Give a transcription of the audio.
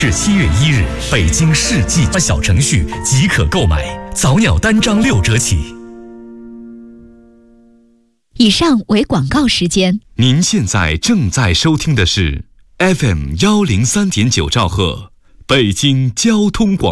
至7月1日，北京世纪小程序即可购买，早鸟单张6折起。 以上为广告时间。 您现在正在收听的是 FM103.9兆赫，北京交通广播。